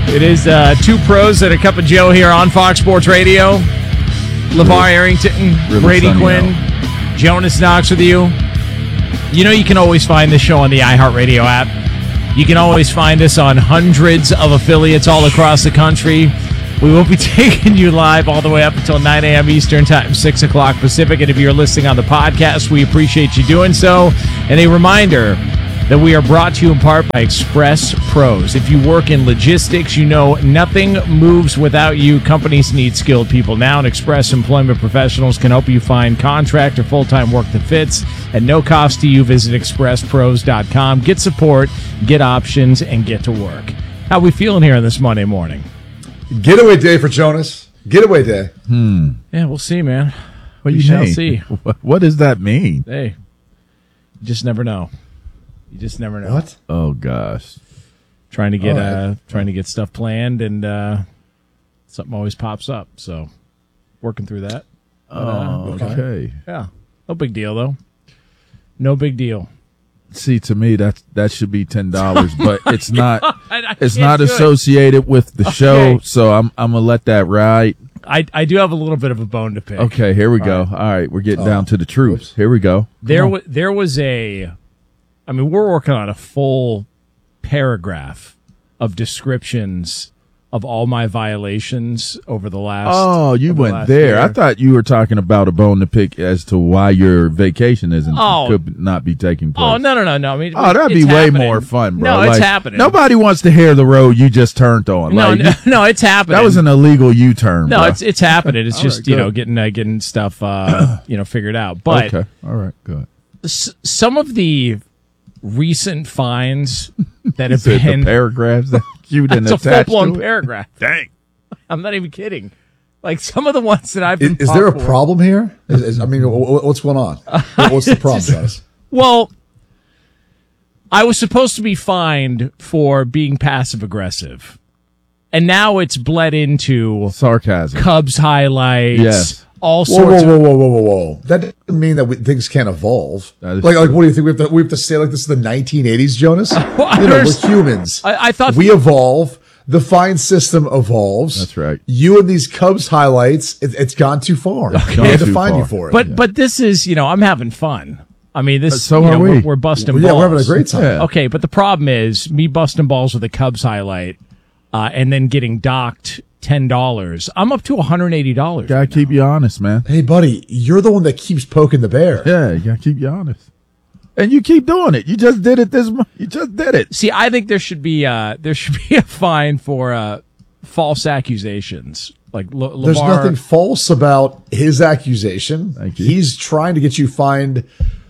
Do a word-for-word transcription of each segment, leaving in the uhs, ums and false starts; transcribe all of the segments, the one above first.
It is uh, two pros and a cup of Joe here on Fox Sports Radio. LeVar Arrington, really Brady Quinn, out. Jonas Knox with you. You know you can always find this show on the iHeartRadio app. You can always find us on hundreds of affiliates all across the country. We will be taking you live all the way up until nine a.m. Eastern Time, six o'clock Pacific. And if you're listening on the podcast, we appreciate you doing so. And a reminder that we are brought to you in part by Express Pros. If you work in logistics, you know nothing moves without you. Companies need skilled people now, and Express Employment Professionals can help you find contract or full-time work that fits at no cost to you. Visit express pros dot com. Get support, get options, and get to work. How we feeling here on this Monday morning? Getaway day for Jonas. Getaway day. Hmm. Yeah, we'll see, man. What we you shall mean? see. What, what does that mean? Hey, you just never know. You just never know. What? Oh gosh. Trying to get All right. uh trying to get stuff planned, and uh something always pops up. So working through that. But, uh, Oh, okay. yeah. No big deal though. No big deal. See, to me, that that should be ten dollars, but it's not. I, I It's can't not do it. associated with the show, Okay. so I'm I'm gonna let that ride. I I do have a little bit of a bone to pick. Okay, here we go. All right, we're getting down to the truth. Whoops. Here we go. There was there was a I mean, we're working on a full paragraph of descriptions of all my violations over the last Oh, you over the went last there. year. I thought you were talking about a bone to pick as to why your vacation isn't Oh. could not be taking place. Oh, no, no, no, no. I mean, Oh, that'd be it's way happening. more fun, bro. No, it's Like, happening. Nobody wants to hear the road you just turned on. No, Like, no, you- no, it's happening. that was an illegal U-turn. No, bro. it's it's happening. It's All just right, you good. know getting uh, getting stuff uh, you know figured out. But okay. All right, good. s- some of the recent fines that have Said the been paragraphs that you didn't it's a full attach blown to it? paragraph. Dang, I'm not even kidding. Like some of the ones that I've Is, been. is there a popped for- problem here? Is, is, I mean, wh- wh- what's going on? What- What's the problem, Jonas? Well, I was supposed to be fined for being passive aggressive, and now it's bled into Sarcasm. Cubs highlights. Yes. All Whoa, sorts whoa, of. whoa, whoa, whoa, whoa, whoa! That doesn't mean that we, things can't evolve. That is Like, like, true. what do you think we have to? We have to say like this is the nineteen eighties, Jonas? I you know, understand- we're humans. I, I thought we evolve. The fine system evolves. That's right. You and these Cubs highlights, it, it's gone too far. We Gone had to too fine you far. for it. But but this is you know I'm having fun. I mean this. Uh, so you are know, we. We're, we're busting Well, yeah, balls. we're having a great time. Yeah. Okay, but the problem is me busting balls with a Cubs highlight, uh, and then getting docked ten dollars. I'm up to one hundred eighty dollars. Gotta keep you honest, man. Hey, buddy, you're the one that keeps poking the bear. Yeah, you gotta keep you honest. And you keep doing it. You just did it this month. You just did it. See, I think there should be uh, there should be a fine for uh, false accusations. Like Le- There's LeVar- nothing false about his accusation. Thank you. He's trying to get you fined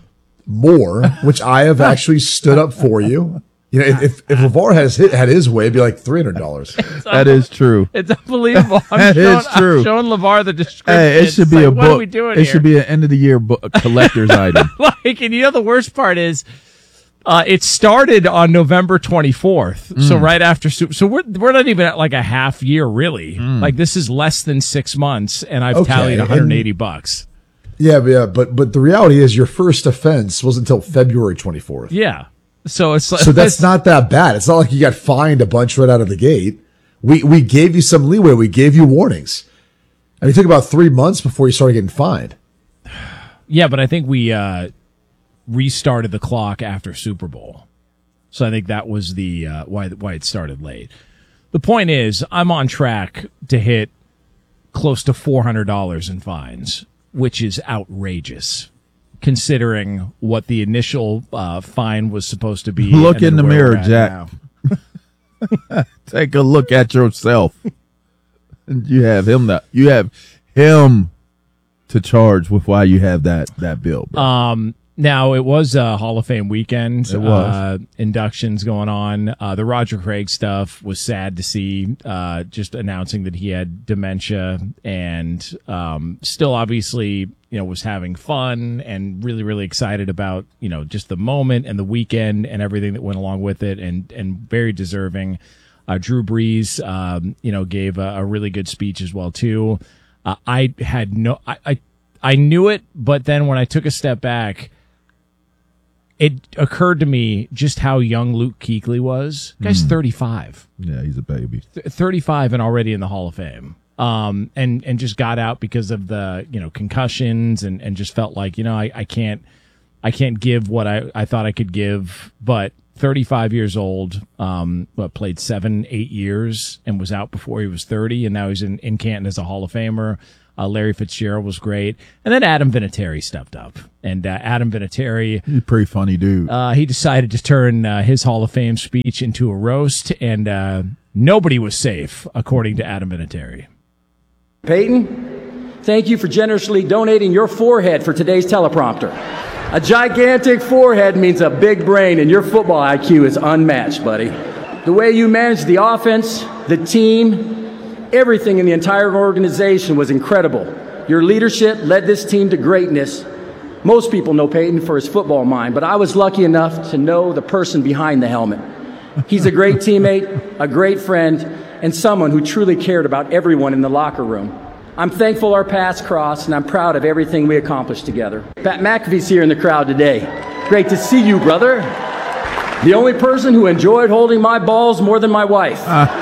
more, which I have actually stood up for you. You know, if if, if LeVar has hit, had his way, it'd be like three hundred dollars. That is true. It's unbelievable. I'm That showing, is true. I'm showing LeVar the description. Hey, it should It's be like, a what book. are we doing it here? should be an end of the year book, collector's item. Like, and you know the worst part is, uh, it started on November twenty-fourth. So right after Super. So we're we're not even at like a half year really. Like this is less than six months, and I've Okay, tallied one hundred eighty and- bucks. Yeah, but, yeah, but but the reality is your first offense wasn't until February twenty-fourth. Yeah. So it's like So that's it's- not that bad. It's not like you got fined a bunch right out of the gate. We we gave you some leeway. We gave you warnings. And it took about three months before you started getting fined. Yeah, but I think we uh, restarted the clock after Super Bowl, so I think that was the uh, why why it started late. The point is, I'm on track to hit close to four hundred dollars in fines, which is outrageous, considering what the initial uh, fine was supposed to be. Look and in the then where mirror, we're at Jack. now. Take a look at yourself. And you have him that you have him to charge with why you have that that bill, bro. Um, now it was a Hall of Fame weekend. It was. uh, inductions going on. Uh, the Roger Craig stuff was sad to see. Uh, just announcing that he had dementia, and um, still obviously you know was having fun and really really excited about you know just the moment and the weekend and everything that went along with it, and and very deserving. Uh, Drew Brees, um, you know, gave a, a really good speech as well too. Uh, I had no, I, I, I knew it, but then when I took a step back, it occurred to me just how young Luke Kuechly was. The guy's mm. thirty-five. Yeah, he's a baby. Th- thirty-five and already in the Hall of Fame. Um, and, and just got out because of the, you know, concussions and, and just felt like, you know, I, I can't, I can't give what I, I thought I could give, but thirty-five years old, um, what, played seven, eight years and was out before he was thirty. And now he's in, in Canton as a Hall of Famer. Uh, Larry Fitzgerald was great. And then Adam Vinatieri stepped up. And, uh, Adam Vinatieri. He's a pretty funny dude. Uh, he decided to turn, uh, his Hall of Fame speech into a roast, and, uh, nobody was safe, according to Adam Vinatieri. Peyton, thank you for generously donating your forehead for today's teleprompter. A gigantic forehead means a big brain, and your football I Q is unmatched, buddy. The way you managed the offense, the team, everything in the entire organization was incredible. Your leadership led this team to greatness. Most people know Peyton for his football mind, but I was lucky enough to know the person behind the helmet. He's a great teammate, a great friend, and someone who truly cared about everyone in the locker room. I'm thankful our paths crossed, and I'm proud of everything we accomplished together. Pat McAfee's here in the crowd today. Great to see you, brother. The only person who enjoyed holding my balls more than my wife.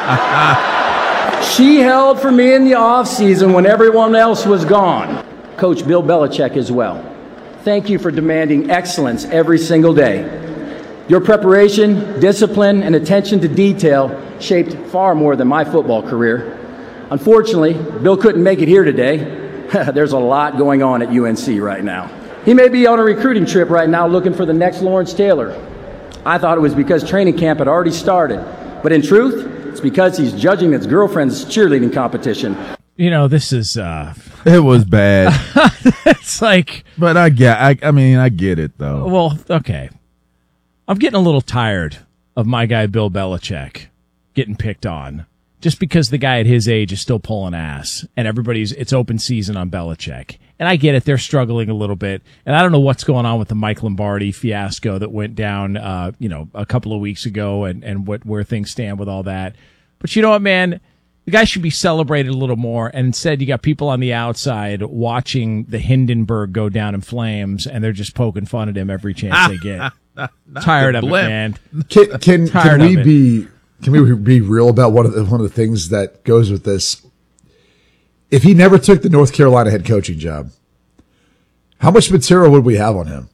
She held for me in the offseason when everyone else was gone. Coach Bill Belichick as well. Thank you for demanding excellence every single day. Your preparation, discipline, and attention to detail shaped far more than my football career. Unfortunately, Bill couldn't make it here today. There's a lot going on at U N C right now. He may be on a recruiting trip right now looking for the next Lawrence Taylor. I thought it was because training camp had already started. But in truth, it's because he's judging his girlfriend's cheerleading competition. You know, this is... Uh... It was bad. It's like... But I get, I, I mean, I get it, though. Well, okay. I'm getting a little tired of my guy Bill Belichick getting picked on just because the guy at his age is still pulling ass and everybody's, it's open season on Belichick. And I get it. They're struggling a little bit. And I don't know what's going on with the Mike Lombardi fiasco that went down, uh, you know, a couple of weeks ago and, and what, where things stand with all that. But you know what, man? The guy should be celebrated a little more. And instead, you got people on the outside watching the Hindenburg go down in flames, and they're just poking fun at him every chance they get. Tired of it, man. Can can, can we be can we be real about one of the, one of the things that goes with this? If he never took the North Carolina head coaching job, how much material would we have on him?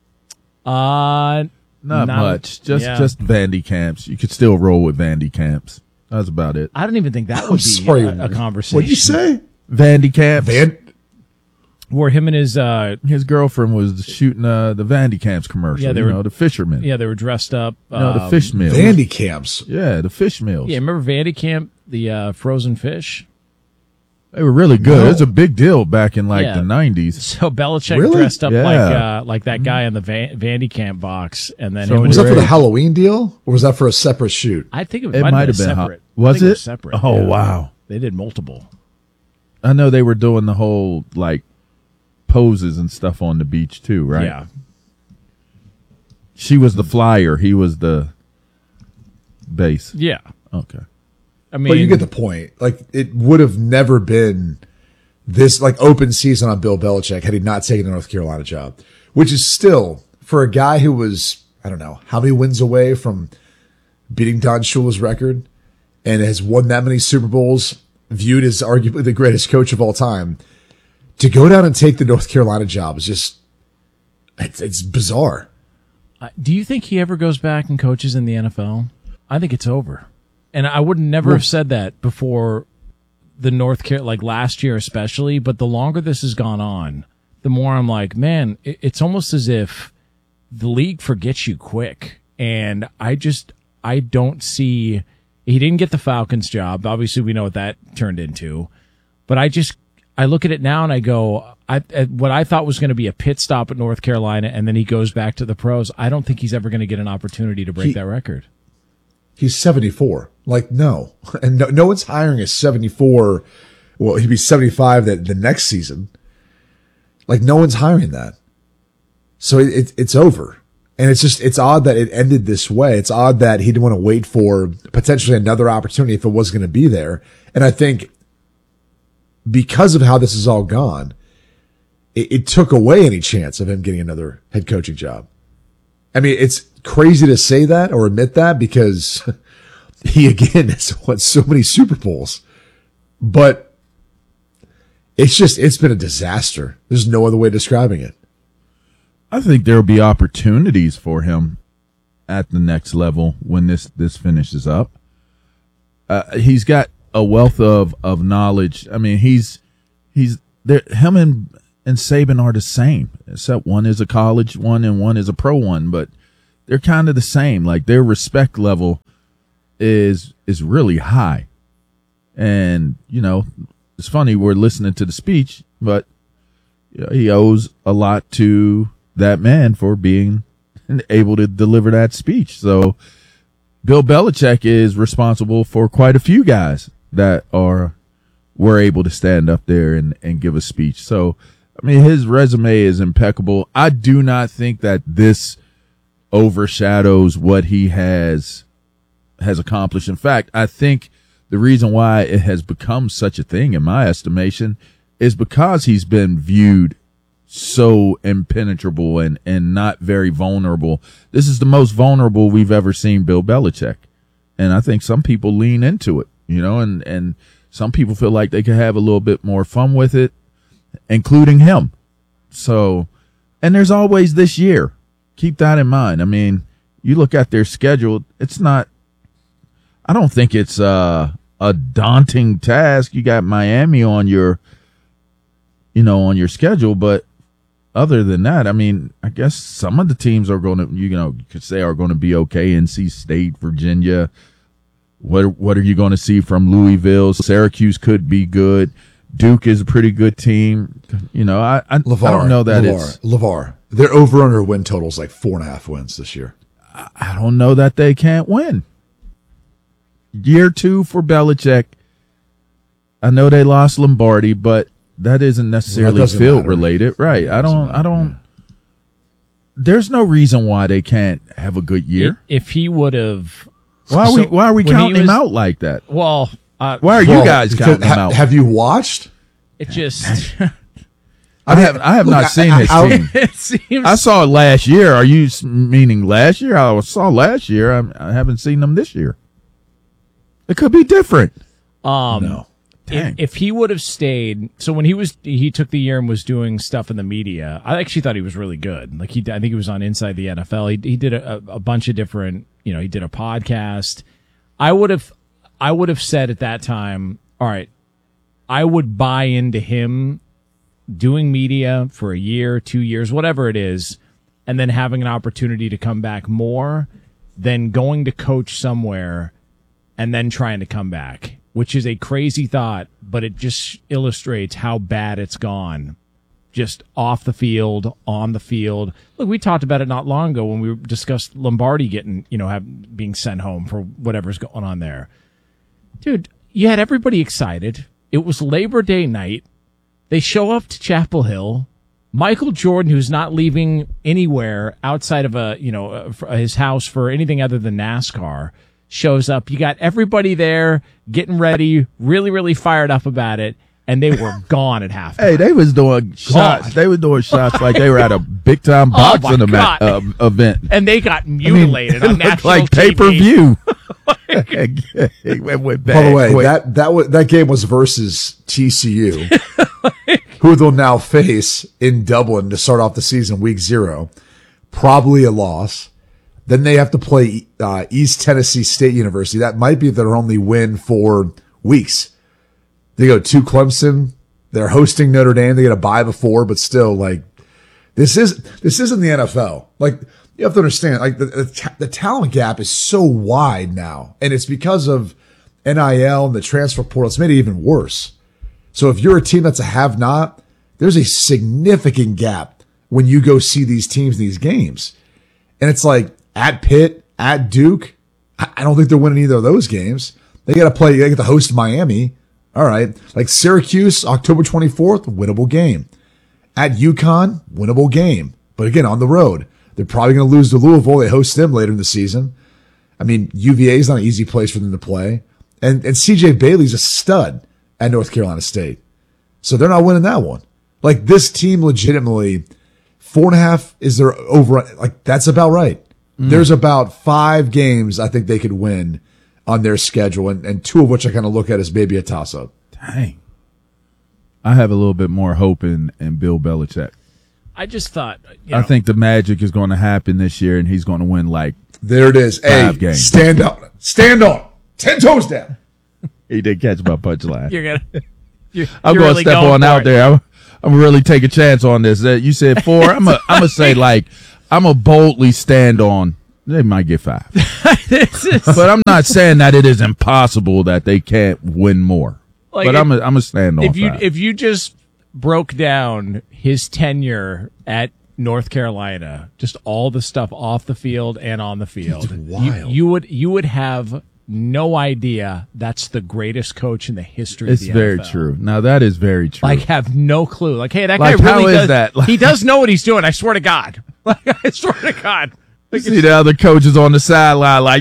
Uh, not, not much. Just yeah. just Vandy camps. You could still roll with Vandy camps. That's about it. I don't even think that would be sorry, a, a conversation. What'd you say? Vandy camps. Van- Where him and his uh, his girlfriend was shooting uh, the Vandy Camps commercial. Yeah, they were, you know, the fishermen. Yeah, they were dressed up. No, um, the fish mills. Vandy Camps. Yeah, the fish mills. Yeah, remember Vandy Camp, the uh, frozen fish? They were really good. No. It was a big deal back in like yeah. the nineties. So Belichick really? dressed up yeah. like uh, like that guy in the Van- Vandy Camp box, and then So it Was that for the Halloween deal, or was that for a separate shoot? I think it, It might, might have have been, been. separate. Ho- was I think it? was separate? Oh, yeah. wow. They did multiple. I know they were doing the whole like poses and stuff on the beach too, right? Yeah. She was the flyer. He was the base. Yeah. Okay. I mean, But you get the point. Like, it would have never been this like open season on Bill Belichick had he not taken the North Carolina job, which is still, for a guy who was, I don't know, how many wins away from beating Don Shula's record and has won that many Super Bowls, viewed as arguably the greatest coach of all time, to go down and take the North Carolina job is just, it's, it's bizarre. Uh, do you think he ever goes back and coaches in the N F L? I think it's over. And I would never well, have said that before the North Carolina, like last year especially, but the longer this has gone on, the more I'm like, man, it, it's almost as if the league forgets you quick. And I just, I don't see, he didn't get the Falcons job. Obviously, we know what that turned into. But I just, I look at it now and I go, I, what I thought was going to be a pit stop at North Carolina, and then he goes back to the pros. I don't think he's ever going to get an opportunity to break he, that record. He's seventy-four. Like, no. And no, no one's hiring a seventy-four. Well, he'd be seventy-five the, the next season. Like, no one's hiring that. So it, it, it's over. And it's just, it's odd that it ended this way. It's odd that he didn't want to wait for potentially another opportunity if it was going to be there. And I think because of how this has all gone, it, it took away any chance of him getting another head coaching job. I mean, it's crazy to say that or admit that because he, again, has won so many Super Bowls. But it's just, it's been a disaster. There's no other way of describing it. I think there'll be opportunities for him at the next level when this, this finishes up. Uh, he's got a wealth of, of knowledge. I mean, he's, he's there. Him and, and Saban are the same, except one is a college one and one is a pro one, but they're kind of the same. Like their respect level is, is really high. And, you know, it's funny. We're listening to the speech, but you know, he owes a lot to that man for being able to deliver that speech. So Bill Belichick is responsible for quite a few guys that are were able to stand up there and, and give a speech. So, I mean, his resume is impeccable. I do not think that this overshadows what he has has accomplished. In fact, I think the reason why it has become such a thing, in my estimation, is because he's been viewed so impenetrable and, and not very vulnerable. This is the most vulnerable we've ever seen Bill Belichick. And I think some people lean into it, you know, and, and some people feel like they could have a little bit more fun with it, including him. So, and there's always this year. Keep that in mind. I mean, you look at their schedule, it's not, I don't think it's uh, a daunting task. You got Miami on your, you know, on your schedule, but other than that, I mean, I guess some of the teams are going to, you know, you could say are going to be okay. N C State, Virginia. What what are you going to see from Louisville? Syracuse could be good. Duke is a pretty good team. You know, I I, LeVar, I don't know that LeVar, it's LeVar. Their over under win total is like four and a half wins this year. I, I don't know that they can't win. Year two for Belichick. I know they lost Lombardi, but that isn't necessarily well, that field matter. related, right? It I don't. matter. I don't. There's no reason why they can't have a good year. If he would have, Why are we? So, Why are we when he counting him was- out like that? well, uh, Why are you Well, guys because- counting him ha- out? Have you watched? it just I have. I have Look, not I- seen I- his I- team. it seems. I saw it last year. Are you s- meaning last year? I saw last year. I, I haven't seen them this year. It could be different. um, No. Dang. If, if he would have stayed, so when he was, he took the year and was doing stuff in the media. I actually thought he was really good. Like he, I think he was on Inside the N F L. He he did a, a bunch of different, you know, he did a podcast. I would have, I would have said at that time, all right, I would buy into him doing media for a year, two years, whatever it is, and then having an opportunity to come back more than going to coach somewhere and then trying to come back, which is a crazy thought, but it just illustrates how bad it's gone. Just off the field, on the field. Look, we talked about it not long ago when we discussed Lombardi getting, you know, have, being sent home for whatever's going on there. Dude, you had everybody excited. It was Labor Day night. They show up to Chapel Hill. Michael Jordan, who's not leaving anywhere outside of a, you know, uh, for his house for anything other than NASCAR, shows up. You got everybody there getting ready, really, really fired up about it, and they were gone at halftime. Hey, they was doing shots. They were doing shots like they were at a big time Oh, boxing my event, uh, event. And they got mutilated it on looked national like T V. pay per view. It went, went By bad the way, quick. that that w- that game was versus T C U, who they'll now face in Dublin to start off the season, week zero. Probably a loss. Then they have to play uh, East Tennessee State University. That might be their only win for weeks. They go to Clemson. They're hosting Notre Dame. They get a bye before, but still, like this is this isn't the N F L. Like you have to understand, like the the, ta- the talent gap is so wide now, and it's because of N I L and the transfer portal. It's made it even worse. So if you're a team that's a have-not, there's a significant gap when you go see these teams in these games, and it's like at Pitt, at Duke. I, I don't think they're winning either of those games. They got to play. They get to host Miami. All right, like Syracuse, October twenty-fourth, winnable game. At UConn, winnable game. But again, on the road. They're probably going to lose to Louisville. They host them later in the season. I mean, U V A is not an easy place for them to play. And and C J Bailey's a stud at North Carolina State. So they're not winning that one. Like this team legitimately four and a half is their over. Like that's about right. Mm. There's about five games I think they could win on their schedule, and, and two of which I kind of look at as maybe a toss up. Dang. I have a little bit more hope in, in Bill Belichick. I just thought, you know, I think the magic is going to happen this year, and he's going to win like there it is. five hey, games. Stand up, stand on, ten toes down. He did catch my punchline. You're gonna. You're, I'm you're going really to step going on for out it. there. I'm, I'm gonna really take a chance on this. Uh, you said four. I'm gonna I'm gonna say like I'm gonna boldly stand on. They might get five, This is but I'm not saying that it is impossible that they can't win more. Like, but if- I'm a, I'm gonna stand on if you five. if you just broke down his tenure at North Carolina, just all the stuff off the field and on the field, It's wild. You, you would you would have no idea that's the greatest coach in the history It's of the very N F L. true. Now that is very true. Like, have no clue. Like, hey, that Like, guy how really is does. that? Like- he does know what he's doing. I swear to God. Like, I swear to God. Like, See the other coaches on the sideline like,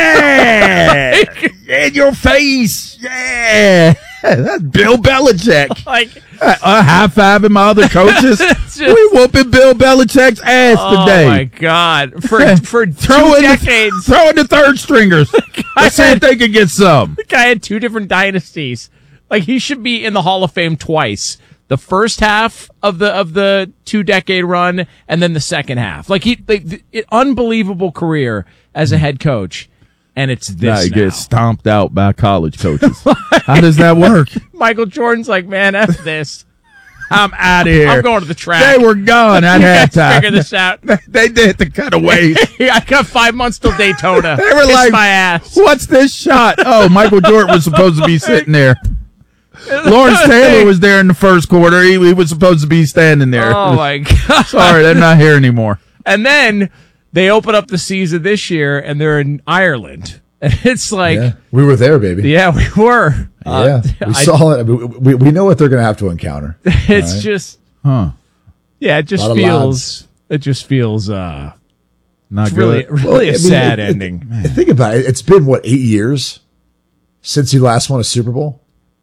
yeah, in your face, yeah. That's Bill Belichick. like Uh, uh, high fiving my other coaches. It's just- we whooping Bill Belichick's ass oh today. my God, for for two Throwing decades, the, throwing the third stringers. Let's see if they can get some. the guy had two different dynasties. Like, he should be in the Hall of Fame twice. The first half of the of the two decade run, and then the second half. Like, he, like, the, it, unbelievable career as a head coach, and it's this Now he now. gets stomped out by college coaches. How does that work? Michael Jordan's like, man, F this. I'm out of here. I'm going to the track. They were gone at You guys halftime. figure this out. They did the cutaways. I got five months till Daytona. They were Kiss like, my ass. What's this shot? Oh, Michael Jordan was supposed to be sitting there. Lawrence Taylor was there in the first quarter. He, he was supposed to be standing there. Oh my God. Sorry, they're not here anymore. And then they open up the season this year, and they're in Ireland. And it's like, Yeah, yeah, we were there, baby. we were. Uh, yeah, we I- saw it. We, we, we know what they're going to have to encounter. It's Right. just, Huh. yeah, it just Lot of feels, it just feels, uh, Not it's really, good. really a I mean, sad it- it- ending. Think about it. It's been, what, eight years since he last won a Super Bowl?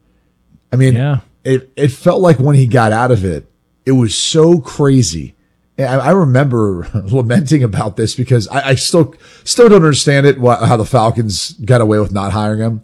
I mean, Yeah. it, it felt like when he got out of it, it was so crazy. And I, I remember lamenting about this because I, I still still don't understand it, wh- how the Falcons got away with not hiring him.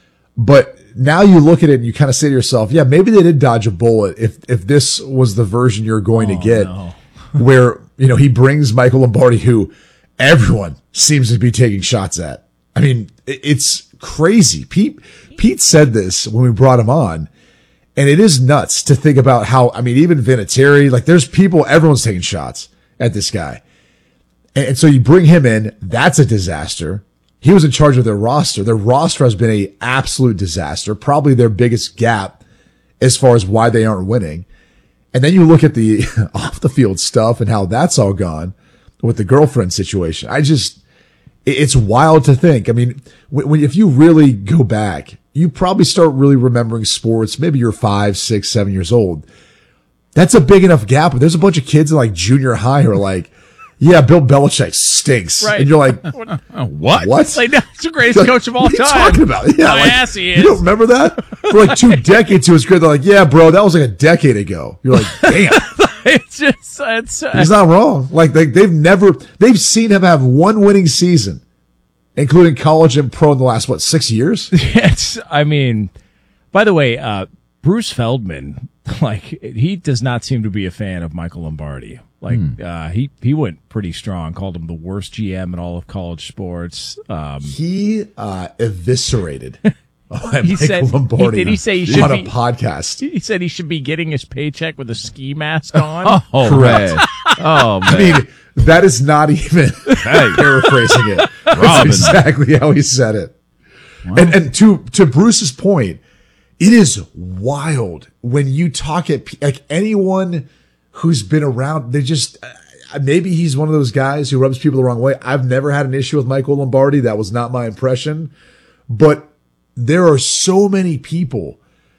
But now you look at it and you kind of say to yourself, yeah, maybe they did dodge a bullet if if this was the version you're going to get, where, you know, he brings Michael Lombardi, who everyone seems to be taking shots at. I mean, it, it's crazy. Pete Pete said this when we brought him on, and it is nuts to think about how, I mean, even Vinatieri, like there's people, everyone's taking shots at this guy. And, and so you bring him in, that's a disaster. He was in charge of their roster. Their roster has been a absolute disaster, probably their biggest gap as far as why they aren't winning. And then you look at the off the field stuff and how that's all gone with the girlfriend situation. I just, it- it's wild to think. I mean, when, when if you really go back, you probably start really remembering sports. Maybe you're five, six, seven years old. That's a big enough gap. But there's a bunch of kids in like junior high who are like, yeah, Bill Belichick stinks. Right. And you're like, Oh, what? what? It's like, no, he's the greatest coach of all what are you time. talking about? Yeah, My like, ass he You is. don't remember that? For like two decades, it was great. They're like, yeah, bro, that was like a decade ago. You're like, damn, It's just, it's, uh, he's not wrong. Like they, they've never, they've seen him have one winning season, including college and pro in the last, what, six years? it's, I mean, by the way, uh, Bruce Feldman, like, he does not seem to be a fan of Michael Lombardi. Like, uh, he, he went pretty strong, called him the worst G M in all of college sports. Um, He uh, eviscerated Michael He said- Lombardi he- did he say he should on a be- podcast. he said he should be getting his paycheck with a ski mask on. Oh, Correct. man. Oh, man. I mean, that is not even paraphrasing it. That's Robin. exactly how he said it. And and to to Bruce's point, it is wild when you talk at pe- like anyone who's been around. They just uh, maybe he's one of those guys who rubs people the wrong way. I've never had an issue with Michael Lombardi. That was not my impression, but there are so many people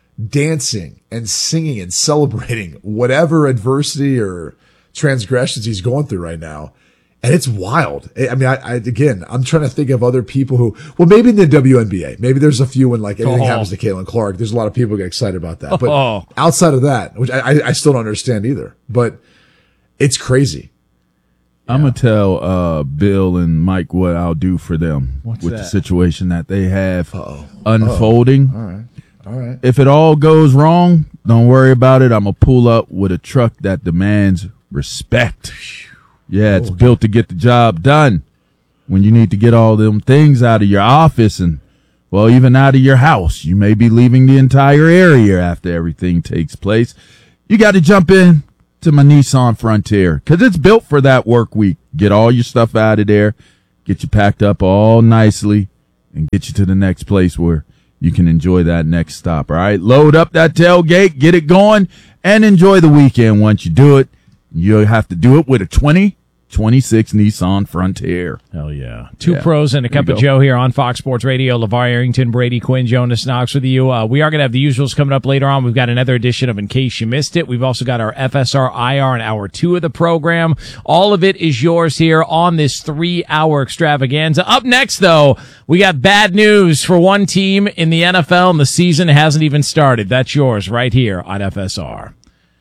dancing and singing and celebrating whatever adversity or transgressions he's going through right now. And it's wild. I mean, I, I again, I'm trying to think of other people who, well, maybe in the W N B A, maybe there's a few when like anything Oh. happens to Caitlin Clark. There's a lot of people who get excited about that. But Oh. outside of that, which I, I, I still don't understand either, but It's crazy. I'm gonna tell uh, Bill and Mike what I'll do for them What's with that? the situation that they have Uh-oh. unfolding. All right. All right. If it all goes wrong, don't worry about it. I'm gonna pull up with a truck that demands respect. Yeah, it's built to get the job done. When you need to get all them things out of your office and, well, even out of your house, you may be leaving the entire area after everything takes place. You got to jump in to my Nissan Frontier because it's built for that work week. Get all your stuff out of there, get you packed up all nicely, and get you to the next place where you can enjoy that next stop. All right, load up that tailgate, get it going, and enjoy the weekend. Once you do it, you'll have to do it with a twenty twenty-six Nissan Frontier. Hell yeah. Two Yeah. pros and a There cup you of go. Joe here on Fox Sports Radio. LeVar Arrington, Brady Quinn, Jonas Knox with you. Uh, we are going to have the usuals coming up later on. We've got another edition of In Case You Missed It. We've also got our F S R I R in hour two of the program. All of it is yours here on this three-hour extravaganza. Up next, though, we got bad news for one team in the N F L, and the season hasn't even started. That's yours right here on F S R.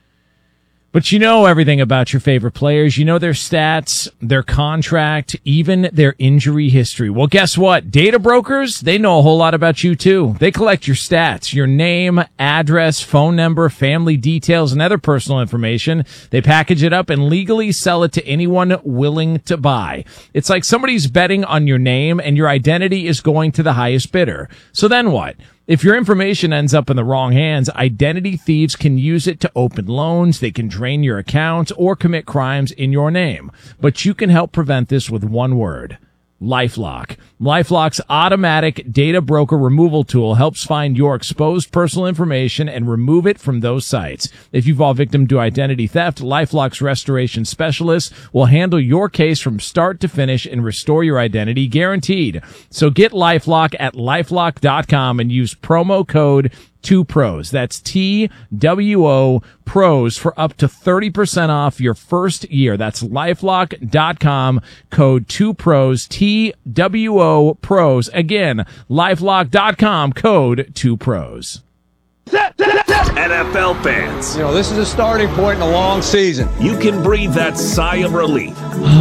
But you know everything about your favorite players. You know their stats, their contract, even their injury history. Well, guess what? Data brokers, they know a whole lot about you too. They collect your stats, your name, address, phone number, family details, and other personal information. They package it up and legally sell it to anyone willing to buy. It's like somebody's betting on your name and your identity is going to the highest bidder. So then what? If your information ends up in the wrong hands, identity thieves can use it to open loans, they can drain your account, or commit crimes in your name. But you can help prevent this with one word. LifeLock. LifeLock's automatic data broker removal tool helps find your exposed personal information and remove it from those sites. If you fall victim to identity theft, LifeLock's restoration specialists will handle your case from start to finish and restore your identity guaranteed. So get LifeLock at LifeLock dot com and use promo code Two pros. That's T W O pros for up to thirty percent off your first year. That's lifelock dot com, code two pros, T W O pros. Again, lifelock dot com, code two pros. N F L fans, You know, this is a starting point in a long season. you can breathe that sigh of relief.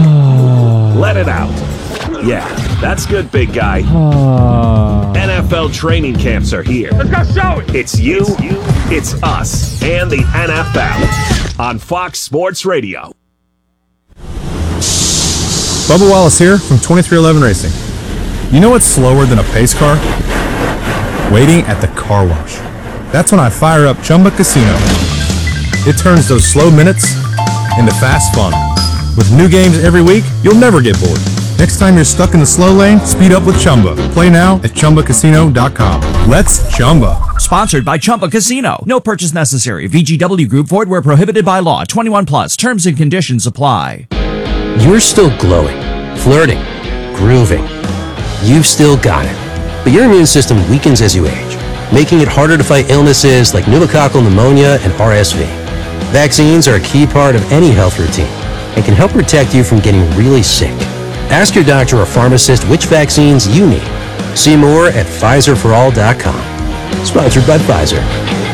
Let it out. Yeah, that's good, big guy. N F L training camps are here. Let's go show it. It's you, it's us, and the N F L on Fox Sports Radio. Bubba Wallace here from twenty-three eleven Racing. You know what's slower than a pace car? Waiting at the car wash. That's when I fire up Chumba Casino. It turns those slow minutes into fast fun. With new games every week, you'll never get bored. Next time you're stuck in the slow lane, speed up with Chumba. Play now at Chumba Casino dot com. Let's Chumba. Sponsored by Chumba Casino. No purchase necessary. V G W Group. Void where prohibited by law. twenty-one plus. Terms and conditions apply. You're still glowing, flirting, grooving. You've still got it. But your immune system weakens as you age, making it harder to fight illnesses like pneumococcal pneumonia and R S V. Vaccines are a key part of any health routine and can help protect you from getting really sick. Ask your doctor or pharmacist which vaccines you need. See more at Pfizer for all dot com. Sponsored by Pfizer.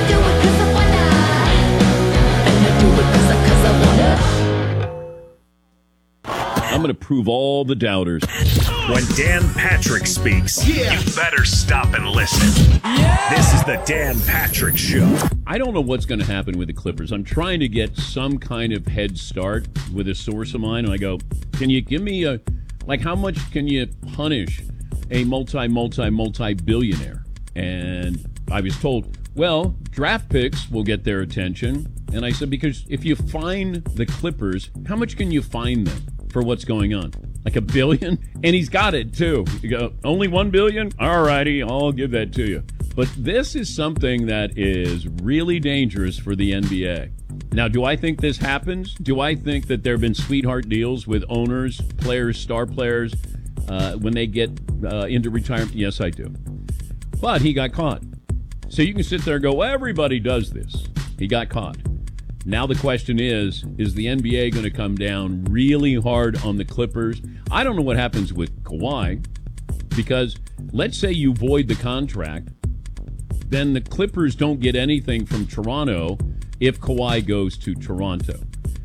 I'm going to prove all the doubters. When Dan Patrick speaks, you better stop and listen. This is the Dan Patrick Show. I don't know what's going to happen with the Clippers. I'm trying to get some kind of head start with a source of mine. And I go, can you give me a, like, how much can you punish a multi, multi, multi billionaire? And I was told, well, draft picks will get their attention. And I said, because if you fine the Clippers, how much can you fine them for what's going on? Like a billion? And he's got it, too. You go, only one billion? All righty, I'll give that to you. But this is something that is really dangerous for the N B A. Now, do I think this happens? Do I think that there have been sweetheart deals with owners, players, star players, uh, when they get uh, into retirement? Yes, I do. But he got caught. So you can sit there and go, well, everybody does this. He got caught. Now the question is, is the N B A going to come down really hard on the Clippers? I don't know what happens with Kawhi, because let's say you void the contract, then the Clippers don't get anything from Toronto if Kawhi goes to Toronto.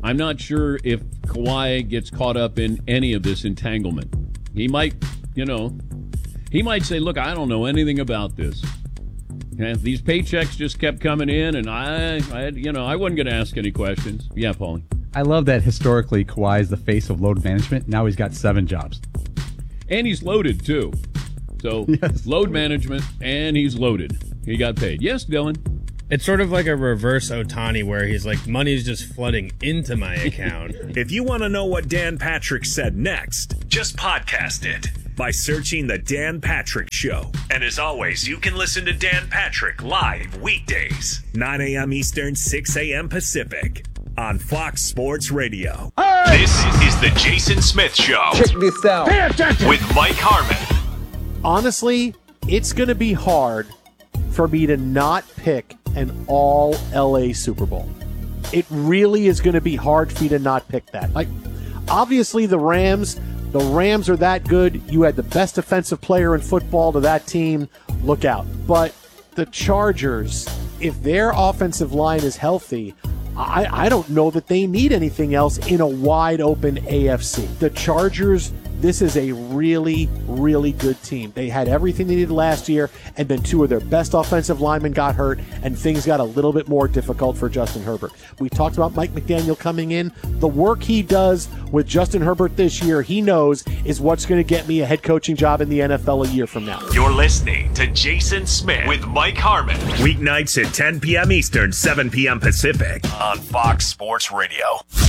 I'm not sure if Kawhi gets caught up in any of this entanglement. He might, you know, he might say, look, I don't know anything about this. And these paychecks just kept coming in, and I, I you know, I wasn't going to ask any questions. Yeah, Paulie. I love that historically Kawhi is the face of load management. Now he's got seven jobs. And he's loaded, too. So, yes. Load management, and he's loaded. He got paid. Yes, Dylan? It's sort of like a reverse Ohtani where he's like, money's just flooding into my account. If you want to know what Dan Patrick said next, just podcast it by searching The Dan Patrick Show. And as always, you can listen to Dan Patrick live weekdays, nine a.m. Eastern, six a.m. Pacific, on Fox Sports Radio. Hey! This is The Jason Smith Show. Check this out. Pay attention. With Mike Harmon. Honestly, it's going to be hard for me to not pick an all L A Super Bowl. It really is going to be hard for me to not pick that. Like, obviously the Rams, the Rams are that good. You had the best defensive player in football to that team. Look out. But the Chargers, if their offensive line is healthy, I, I don't know that they need anything else in a wide open A F C. The Chargers, this is a really, really good team. They had everything they needed last year, and then two of their best offensive linemen got hurt, and things got a little bit more difficult for Justin Herbert. We talked about Mike McDaniel coming in. The work he does with Justin Herbert this year, he knows, is what's going to get me a head coaching job in the N F L a year from now. You're listening to Jason Smith with Mike Harmon. Weeknights at ten p.m. Eastern, seven p.m. Pacific on Fox Sports Radio.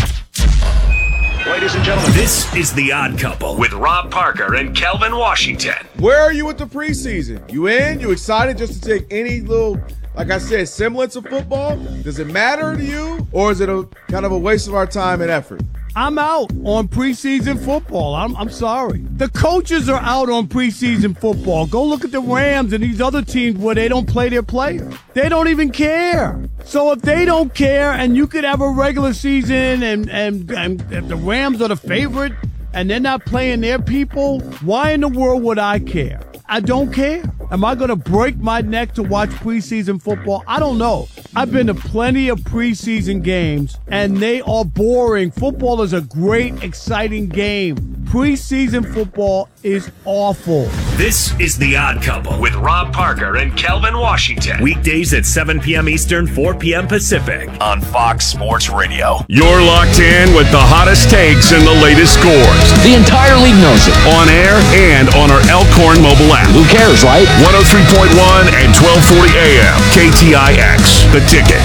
Ladies and gentlemen, this is The Odd Couple with Rob Parker and Kelvin Washington. Where are you with the preseason? You in? You excited just to take any little, like I said, semblance of football? Does it matter to you, or is it a kind of a waste of our time and effort? I'm out on preseason football. I'm I'm sorry. The coaches are out on preseason football. Go look at the Rams and these other teams where they don't play their players. They don't even care. So if they don't care and you could have a regular season and, and, and if the Rams are the favorite and they're not playing their people, why in the world would I care? I don't care. Am I going to break my neck to watch preseason football? I don't know. I've been to plenty of preseason games, and they are boring. Football is a great, exciting game. Preseason football is awful. This is The Odd Couple with Rob Parker and Kelvin Washington. Weekdays at seven p.m. Eastern, four p.m. Pacific on Fox Sports Radio. You're locked in with the hottest takes and the latest scores. The entire league knows it. On air and on our Elkhorn mobile app. Who cares, right? one oh three point one and twelve forty A M. K T I X, The Ticket.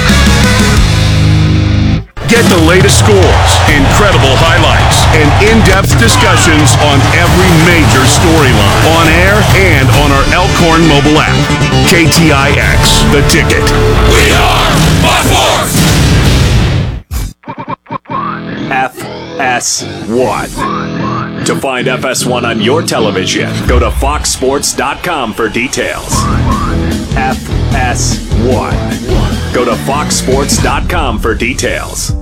Get the latest scores, incredible highlights, and in-depth discussions on every major storyline. On air and on our Elkhorn mobile app. K T I X, The Ticket. We are F S one. To find F S one on your television, go to fox sports dot com for details. F S one. Go to fox sports dot com for details.